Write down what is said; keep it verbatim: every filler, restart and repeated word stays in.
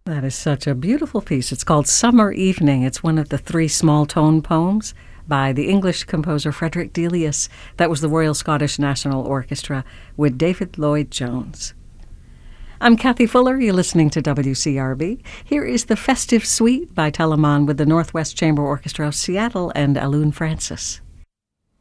That is such a beautiful piece. It's called Summer Evening. It's one of the three small tone poems by the English composer Frederick Delius. That was the Royal Scottish National Orchestra with David Lloyd-Jones. I'm Kathy Fuller. You're listening to W C R B. Here is the Festive Suite by Telemann with the Northwest Chamber Orchestra of Seattle and Alun Francis.